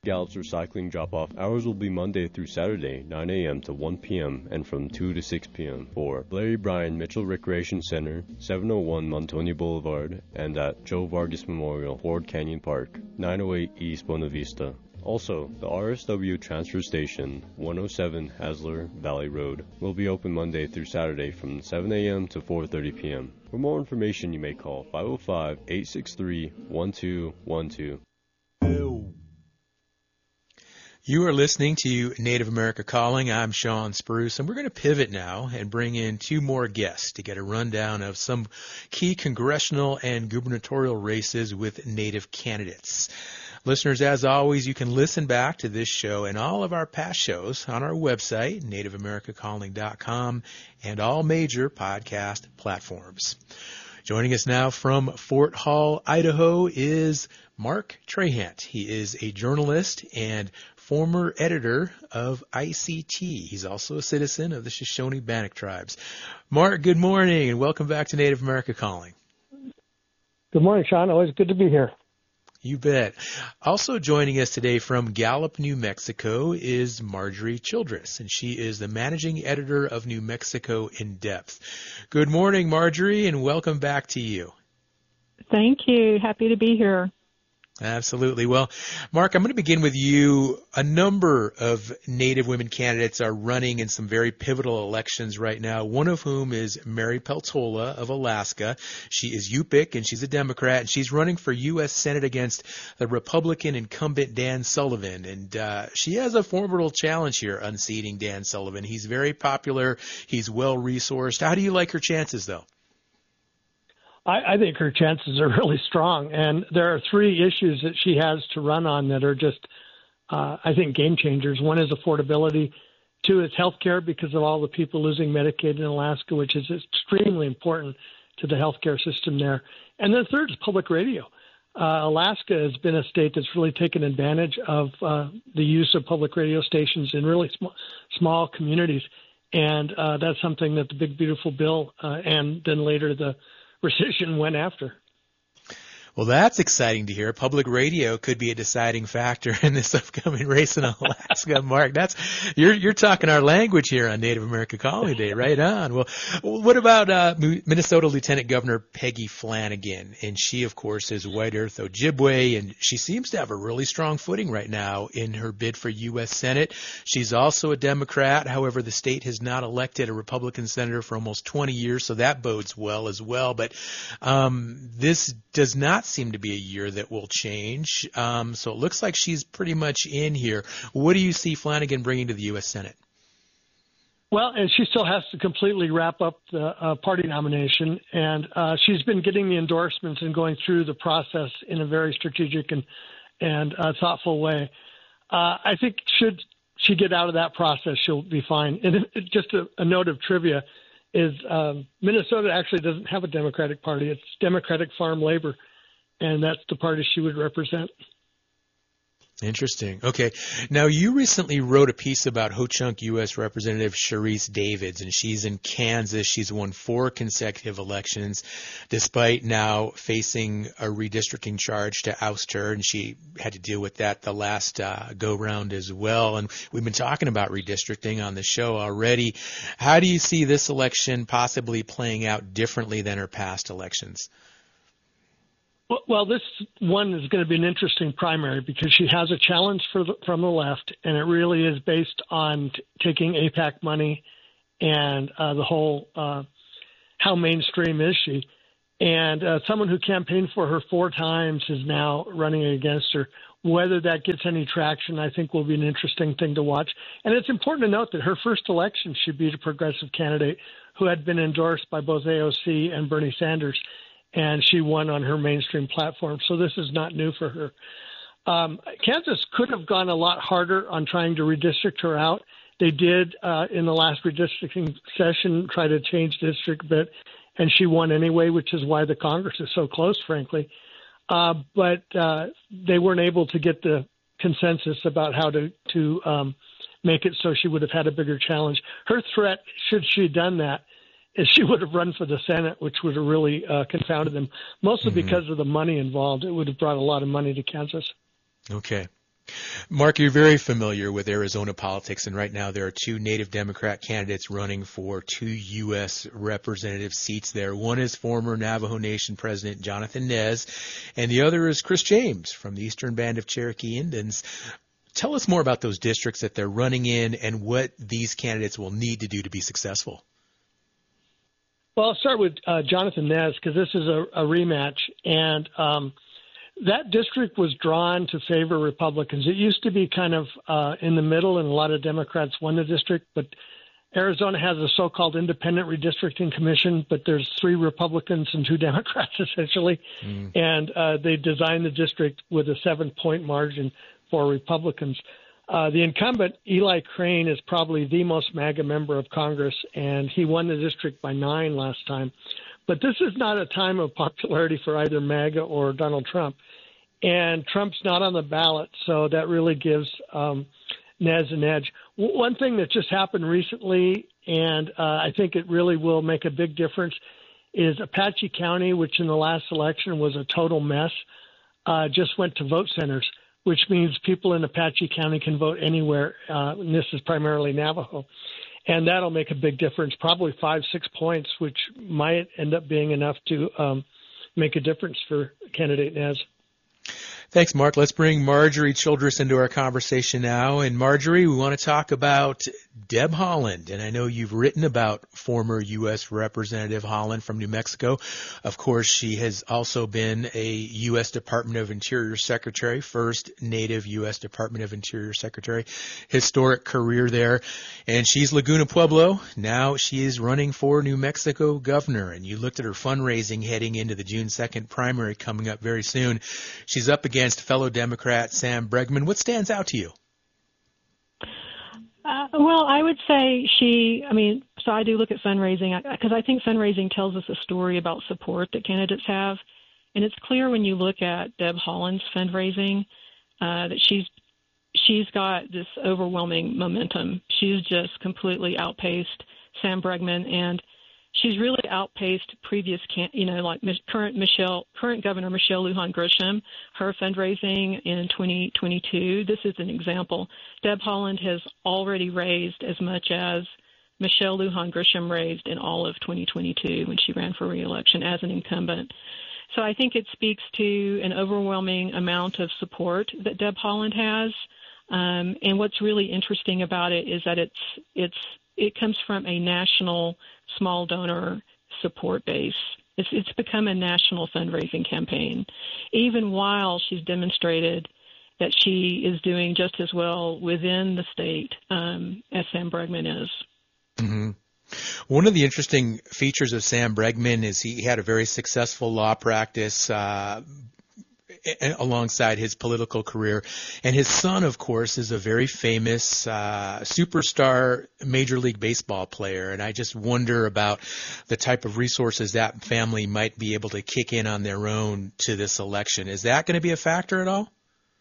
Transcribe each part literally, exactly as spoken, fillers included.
Gallup's recycling drop-off hours will be Monday through Saturday, nine a.m. to one p.m. and from two to six p.m. for Larry Bryan Mitchell Recreation Center, seven oh one Montonia Boulevard, and at Joe Vargas Memorial, Ford Canyon Park, nine oh eight East Buena Vista. Also, the R S W Transfer Station, one oh seven Hasler Valley Road, will be open Monday through Saturday from seven a.m. to four thirty p.m. For more information, you may call five oh five, eight six three, one two one two. You are listening to Native America Calling. I'm Sean Spruce, and we're going to pivot now and bring in two more guests to get a rundown of some key congressional and gubernatorial races with Native candidates. Listeners, as always, you can listen back to this show and all of our past shows on our website, native america calling dot com, and all major podcast platforms. Joining us now from Fort Hall, Idaho, is Mark Trahant. He is a journalist and former editor of I C T. He's also a citizen of the Shoshone-Bannock tribes. Mark, good morning, and welcome back to Native America Calling. Good morning, Sean. Always good to be here. You bet. Also joining us today from Gallup, New Mexico is Marjorie Childress, and she is the managing editor of New Mexico In Depth. Good morning, Marjorie, and welcome back to you. Thank you. Happy to be here. Absolutely. Well, Mark, I'm going to begin with you. A number of Native women candidates are running in some very pivotal elections right now, one of whom is Mary Peltola of Alaska. She is Yupik, and she's a Democrat, and she's running for U S Senate against the Republican incumbent Dan Sullivan. And uh, she has a formidable challenge here unseating Dan Sullivan. He's very popular. He's well-resourced. How do you like her chances, though? I, I think her chances are really strong, and there are three issues that she has to run on that are just, uh, I think, game changers. One is affordability. Two is health care because of all the people losing Medicaid in Alaska, which is extremely important to the healthcare system there. And then third is public radio. Uh, Alaska has been a state that's really taken advantage of uh, the use of public radio stations in really sm- small communities, and uh, that's something that the Big Beautiful Bill uh, and then later the rescission went after. Well, that's exciting to hear. Public radio could be a deciding factor in this upcoming race in Alaska. Mark, that's you're you're talking our language here on Native America Calling Day. Right on. Well, what about uh, Minnesota Lieutenant Governor Peggy Flanagan? And she, of course, is White Earth Ojibwe, and she seems to have a really strong footing right now in her bid for U S Senate. She's also a Democrat. However, the state has not elected a Republican senator for almost twenty years, so that bodes well as well. But um, this does not seem to be a year that will change. Um, so it looks like she's pretty much in here. What do you see Flanagan bringing to the U S Senate? Well, and she still has to completely wrap up the uh, party nomination, and uh, she's been getting the endorsements and going through the process in a very strategic and and uh, thoughtful way. Uh, I think should she get out of that process, she'll be fine. And it, it, just a, a note of trivia is um, Minnesota actually doesn't have a Democratic Party. It's Democratic Farm Labor, and that's the party she would represent. Interesting. Okay. Now, you recently wrote a piece about Ho-Chunk U S Representative Sharice Davids, and she's in Kansas. She's won four consecutive elections, despite now facing a redistricting charge to oust her, and she had to deal with that the last uh, go-round as well. And we've been talking about redistricting on the show already. How do you see this election possibly playing out differently than her past elections? Well, this one is going to be an interesting primary because she has a challenge for the, from the left, and it really is based on t- taking AIPAC money and uh, the whole uh, how mainstream is she. And uh, someone who campaigned for her four times is now running against her. Whether that gets any traction, I think, will be an interesting thing to watch. And it's important to note that her first election, she beat a progressive candidate who had been endorsed by both A O C and Bernie Sanders, and she won on her mainstream platform. So this is not new for her. Um, Kansas could have gone a lot harder on trying to redistrict her out. They did uh, in the last redistricting session try to change the district a bit, and she won anyway, which is why the Congress is so close, frankly. Uh, but uh, they weren't able to get the consensus about how to, to um, make it so she would have had a bigger challenge. Her threat, should she have done that, is she would have run for the Senate, which would have really uh, confounded them, mostly mm-hmm. because of the money involved. It would have brought a lot of money to Kansas. Okay. Mark, you're very familiar with Arizona politics, and right now there are two native Democrat candidates running for two U S representative seats there. One is former Navajo Nation President Jonathan Nez, and the other is Chris James from the Eastern Band of Cherokee Indians. Tell us more about those districts that they're running in and what these candidates will need to do to be successful. Well, I'll start with uh, Jonathan Nez because this is a, a rematch, and um, that district was drawn to favor Republicans. It used to be kind of uh, in the middle, and a lot of Democrats won the district, but Arizona has a so-called independent redistricting commission, but there's three Republicans and two Democrats, essentially, mm. and uh, they designed the district with a seven-point margin for Republicans. Uh, the incumbent, Eli Crane, is probably the most MAGA member of Congress, and he won the district by nine last time. But this is not a time of popularity for either MAGA or Donald Trump. And Trump's not on the ballot, so that really gives um, Nez an edge. W- one thing that just happened recently, and uh, I think it really will make a big difference, is Apache County, which in the last election was a total mess, uh, just went to vote centers, which means people in Apache County can vote anywhere, uh, and this is primarily Navajo. And that'll make a big difference, probably five, six points, which might end up being enough to um, make a difference for candidate Nez. Thanks, Mark. Let's bring Marjorie Childress into our conversation now. And Marjorie, we want to talk about Deb Haaland. And I know you've written about former U S Representative Haaland from New Mexico. Of course, she has also been a U S Department of Interior Secretary, first native U S Department of Interior Secretary, historic career there. And she's Laguna Pueblo. Now she is running for New Mexico governor. And you looked at her fundraising heading into the June second primary coming up very soon. She's up against against fellow Democrat Sam Bregman. What stands out to you? Uh, well, I would say she, I mean, so I do look at fundraising because I think fundraising tells us a story about support that candidates have. And it's clear when you look at Deb Haaland's fundraising uh, that she's she's got this overwhelming momentum. She's just completely outpaced Sam Bregman, and she's really outpaced previous, can, you know, like current Michelle, current Governor Michelle Lujan Grisham, her fundraising in twenty twenty-two. This is an example. Deb Haaland has already raised as much as Michelle Lujan Grisham raised in all of twenty twenty-two when she ran for re-election as an incumbent. So I think it speaks to an overwhelming amount of support that Deb Haaland has. Um, and what's really interesting about it is that it's it's it comes from a national small donor support base. It's, it's become a national fundraising campaign, even while she's demonstrated that she is doing just as well within the state um, as Sam Bregman is. Mm-hmm. One of the interesting features of Sam Bregman is he had a very successful law practice uh, alongside his political career. And his son, of course, is a very famous uh, superstar Major League Baseball player. And I just wonder about the type of resources that family might be able to kick in on their own to this election. Is that going to be a factor at all?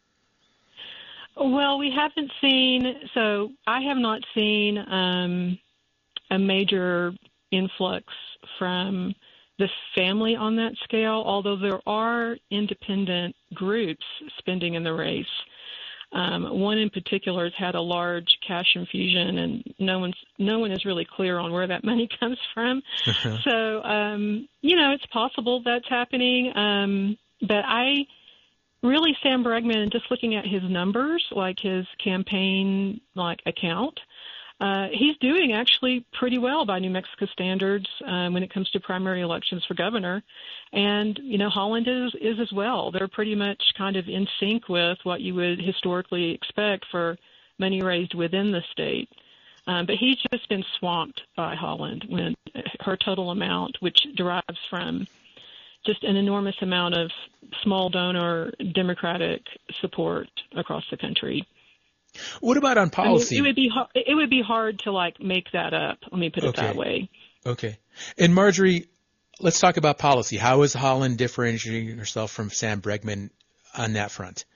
Well, we haven't seen, so I have not seen um, a major influx from the family on that scale, although there are independent groups spending in the race. Um, one in particular has had a large cash infusion, and no one's no one is really clear on where that money comes from. Uh-huh. So, um, you know, it's possible that's happening. Um, but I really, Sam Bregman, just looking at his numbers, like his campaign like account, Uh, he's doing actually pretty well by New Mexico standards um, when it comes to primary elections for governor. And, you know, Haaland is, is as well. They're pretty much kind of in sync with what you would historically expect for money raised within the state. Um, but he's just been swamped by Haaland when her total amount, which derives from just an enormous amount of small donor Democratic support across the country. What about on policy? I mean, it would be hard, it would be hard to like make that up. Let me put it okay. that way. Okay. And Marjorie, let's talk about policy. How is Haaland differentiating herself from Sam Bregman on that front?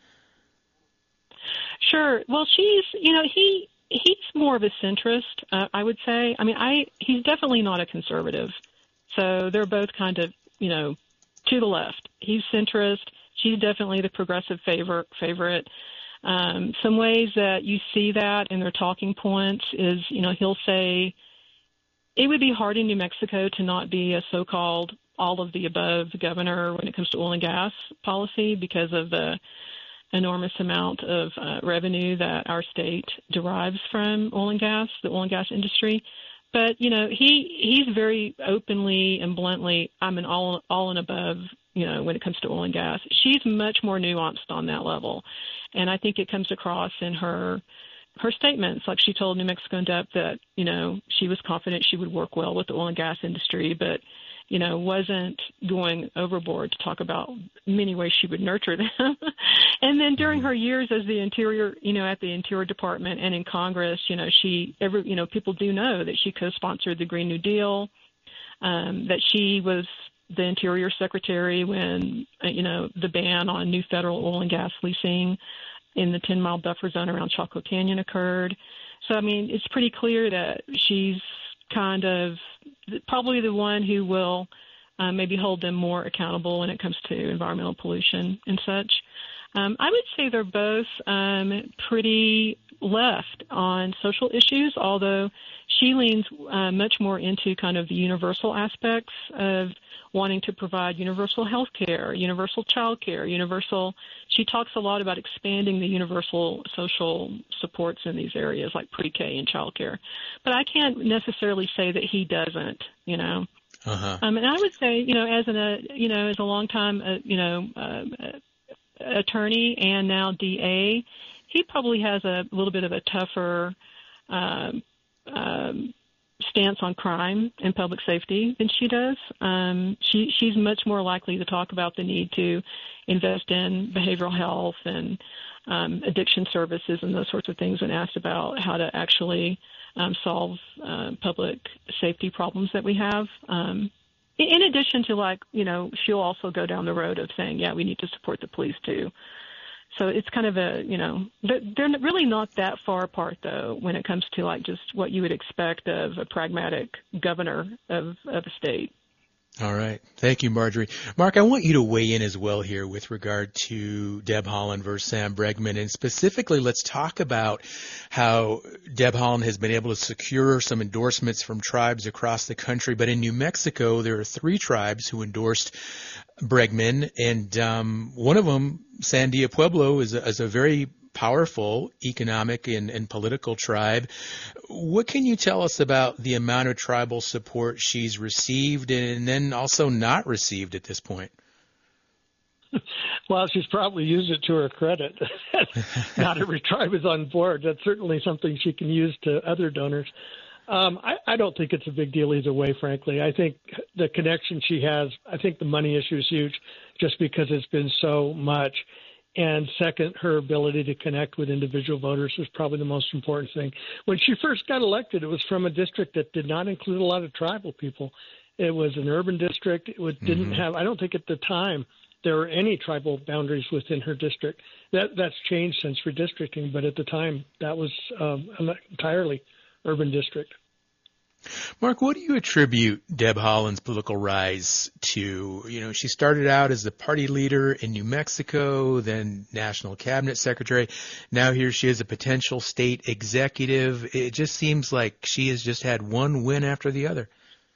Sure. Well, she's, you know, he he's more of a centrist, uh, I would say. I mean, I he's definitely not a conservative. So they're both kind of, you know, to the left. He's centrist. She's definitely the progressive favor, favorite. Um, some ways that you see that in their talking points is, you know, he'll say it would be hard in New Mexico to not be a so-called all of the above governor when it comes to oil and gas policy because of the enormous amount of uh, revenue that our state derives from oil and gas, the oil and gas industry. But, you know, he he's very openly and bluntly, I'm an all, all and above, you know, when it comes to oil and gas. She's much more nuanced on that level. And I think it comes across in her her statements. Like she told New Mexico in Depth that, you know, she was confident she would work well with the oil and gas industry, but, you know, wasn't going overboard to talk about many ways she would nurture them. And then during her years as the Interior, you know, at the Interior Department and in Congress, you know, she, every, you know, people do know that she co-sponsored the Green New Deal, um, that she was the Interior Secretary when, uh, you know, the ban on new federal oil and gas leasing in the ten-mile buffer zone around Chaco Canyon occurred. So, I mean, it's pretty clear that she's kind of probably the one who will uh, maybe hold them more accountable when it comes to environmental pollution and such. Um, I would say they're both um, pretty left on social issues, although she leans uh, much more into kind of the universal aspects of wanting to provide universal health care, universal child care, universal. She talks a lot about expanding the universal social supports in these areas like pre-K and child care. But I can't necessarily say that he doesn't, you know. Uh-huh. Um, and I would say, you know, as an, uh, you know, as a longtime, uh, you know, uh, attorney and now D A, he probably has a little bit of a tougher um, um, stance on crime and public safety than she does. Um, she, she's much more likely to talk about the need to invest in behavioral health and um, addiction services and those sorts of things when asked about how to actually um, solve uh, public safety problems that we have. Um, in addition to, like, you know, she'll also go down the road of saying, yeah, we need to support the police too. So it's kind of a, you know, they're really not that far apart, though, when it comes to, like, just what you would expect of a pragmatic governor of, of a state. All right. Thank you, Marjorie. Mark, I want you to weigh in as well here with regard to Deb Haaland versus Sam Bregman. And specifically, let's talk about how Deb Haaland has been able to secure some endorsements from tribes across the country. But in New Mexico, there are three tribes who endorsed Bregman. And um, one of them, Sandia Pueblo, is a, is a very powerful economic and, and political tribe. What can you tell us about the amount of tribal support she's received and then also not received at this point? Well, she's probably used it to her credit. Not every tribe is on board. That's certainly something she can use to other donors. Um, I, I don't think it's a big deal either way, frankly. I think the connection she has, I think the money issue is huge just because it's been so much. And second, her ability to connect with individual voters was probably the most important thing. When she first got elected, it was from a district that did not include a lot of tribal people. It was an urban district. It would, didn't mm-hmm. have, I don't think at the time there were any tribal boundaries within her district. That That's changed since redistricting, but at the time that was um, an entirely urban district. Mark, what do you attribute Deb Haaland's political rise to? You know, she started out as the party leader in New Mexico, then national cabinet secretary. Now here she is, a potential state executive. It just seems like she has just had one win after the other.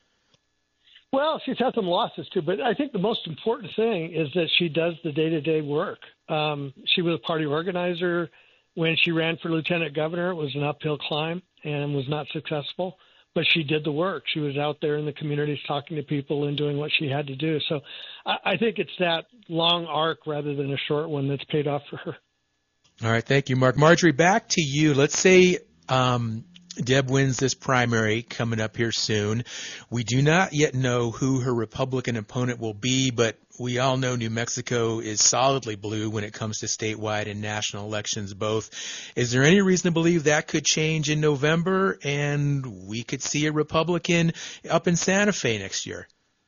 Well, she's had some losses too, but I think the most important thing is that she does the day-to-day work. Um, she was a party organizer. When she ran for lieutenant governor, it was an uphill climb and was not successful. But she did the work. She was out there in the communities talking to people and doing what she had to do. So I, I think it's that long arc rather than a short one that's paid off for her. All right. Thank you, Mark. Marjorie, back to you. Let's say um, Deb wins this primary coming up here soon. We do not yet know who her Republican opponent will be, but we all know New Mexico is solidly blue when it comes to statewide and national elections both. Is there any reason to believe that could change in November and we could see a Republican up in Santa Fe next year?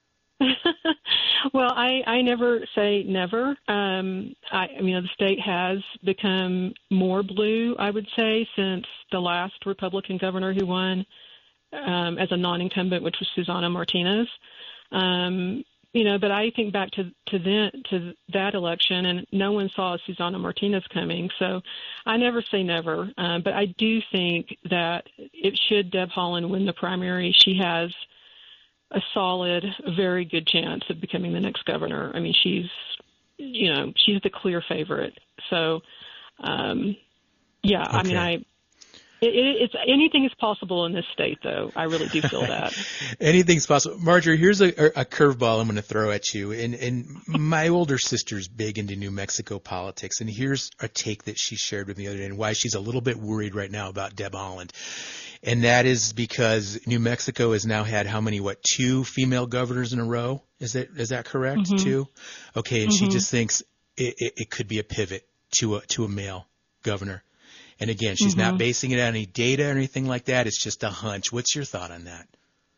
Well, I, I never say never. Um, I, I mean, the state has become more blue, I would say, since the last Republican governor who won um, as a non-incumbent, which was Susana Martinez. Um you know, but I think back to to then to that election, and no one saw Susana Martinez coming. So I never say never, um, but I do think that it should Deb Haaland win the primary, she has a solid, very good chance of becoming the next governor. I mean, she's, you know, she's the clear favorite. So, um, yeah, okay. I mean, I. It, it, it's anything is possible in this state, though. I really do feel that. Anything's possible. Marjorie, here's a, a curveball I'm going to throw at you. And, and my older sister's big into New Mexico politics, and here's a take that she shared with me the other day and why she's a little bit worried right now about Deb Haaland. And that is because New Mexico has now had how many, what, two female governors in a row? Is that is that correct? Mm-hmm. Two? Okay, and mm-hmm. she just thinks it, it, it could be a pivot to a to a male governor. And again, she's mm-hmm. not basing it on any data or anything like that. It's just a hunch. What's your thought on that?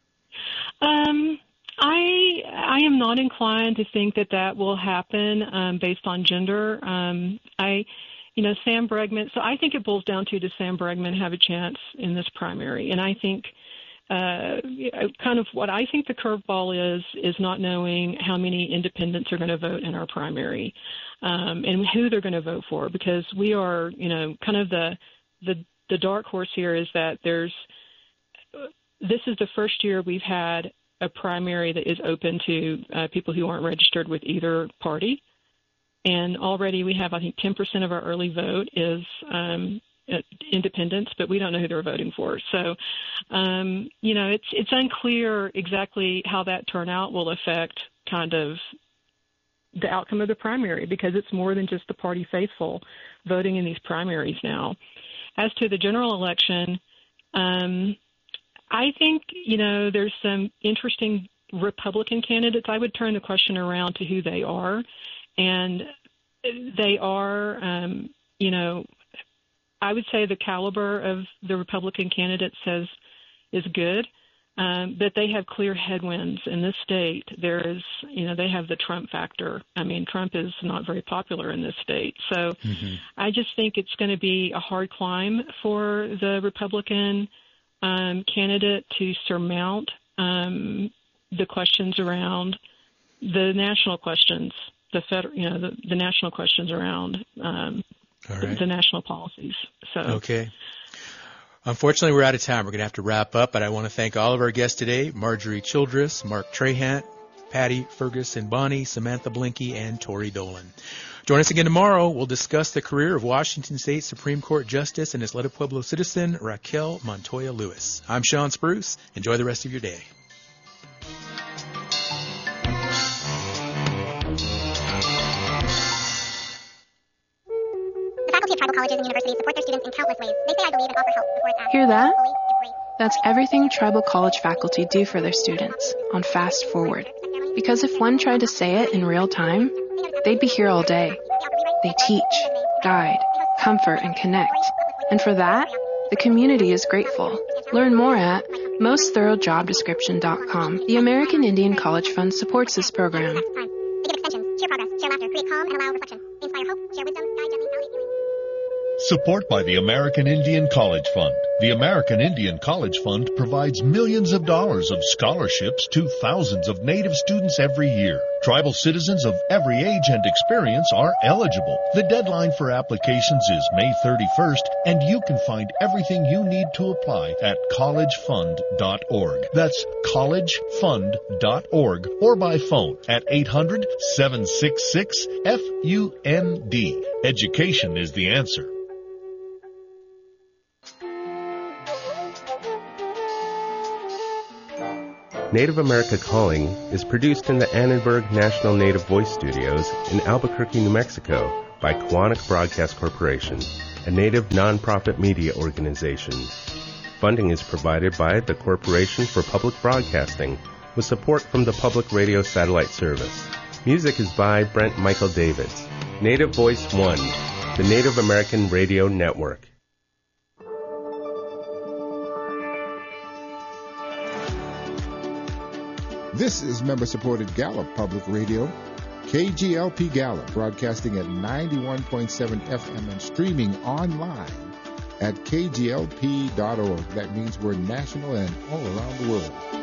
Um, I I am not inclined to think that that will happen um, based on gender. Um, I, you know, Sam Bregman. So I think it boils down to, does Sam Bregman have a chance in this primary? And I think uh, kind of what I think the curveball is is not knowing how many independents are going to vote in our primary. Um, and who they're going to vote for, because we are, you know, kind of the, the the dark horse here is that there's this is the first year we've had a primary that is open to uh, people who aren't registered with either party, and already we have, I think, ten percent of our early vote is um, independents, but we don't know who they're voting for. So, um, you know, it's it's unclear exactly how that turnout will affect kind of the outcome of the primary, because it's more than just the party faithful voting in these primaries now. As to the general election, um, I think, you know, there's some interesting Republican candidates. I would turn the question around to who they are. And they are, um, you know, I would say the caliber of the Republican candidates has, is good. Um, but they have clear headwinds in this state. There is, you know, they have the Trump factor. I mean, Trump is not very popular in this state. So mm-hmm. I just think it's going to be a hard climb for the Republican um, candidate to surmount um, the questions around the national questions, the federal, you know, the, the national questions around um, All right. the, the national policies. So okay. Unfortunately, we're out of time. We're going to have to wrap up, but I want to thank all of our guests today, Marjorie Childress, Mark Trahant, Patty Ferguson Bonney, Samantha Blinky, and Tori Dolan. Join us again tomorrow. We'll discuss the career of Washington State Supreme Court Justice and Isleta Pueblo citizen Raquel Montoya Lewis. I'm Sean Spruce. Enjoy the rest of your day. Colleges and universities support their students in countless ways. They say I believe and offer help before it's asked. Hear that? That's everything tribal college faculty do for their students on Fast Forward. Because if one tried to say it in real time, they'd be here all day. They teach, guide, comfort, and connect. And for that, the community is grateful. Learn more at most thorough job description dot com. The American Indian College Fund supports this program. They give extensions, share progress, share laughter, create calm, and allow reflection. They inspire hope, share wisdom, guide gently, validate healing. Support by the American Indian College Fund. The American Indian College Fund provides millions of dollars of scholarships to thousands of Native students every year. Tribal citizens of every age and experience are eligible. The deadline for applications is May thirty-first, and you can find everything you need to apply at college fund dot org. That's college fund dot org, or by phone at eight hundred, seven six six, F U N D. Education is the answer. Native America Calling is produced in the Annenberg National Native Voice Studios in Albuquerque, New Mexico by Quantic Broadcast Corporation, a Native nonprofit media organization. Funding is provided by the Corporation for Public Broadcasting with support from the Public Radio Satellite Service. Music is by Brent Michael Davids. Native Voice One, the Native American Radio Network. This is member-supported Gallup Public Radio, K G L P Gallup, broadcasting at ninety-one point seven F M and streaming online at K G L P dot org. That means we're national and all around the world.